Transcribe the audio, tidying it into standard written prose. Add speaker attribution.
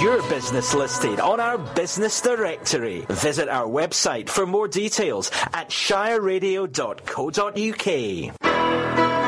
Speaker 1: your business listed on our business directory. Visit our website for more details at shireradio.co.uk.